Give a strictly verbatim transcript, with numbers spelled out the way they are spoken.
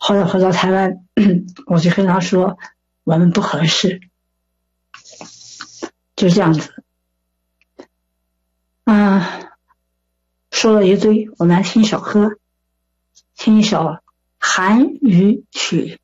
后来回到台湾，我就跟他说我们不合适，就这样子。嗯，说了一堆，我们来听一首歌，听一首韩语曲。